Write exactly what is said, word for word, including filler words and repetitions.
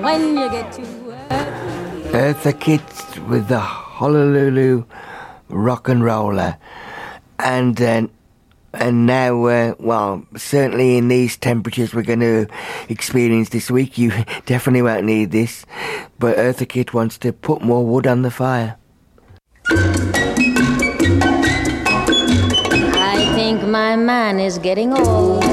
when you get to work. Eartha Kitt with the Honolulu Rock and Roller. And uh, and now, uh, well, certainly in these temperatures we're going to experience this week, you definitely won't need this. But Eartha Kitt wants to put more wood on the fire. I think my man is getting old.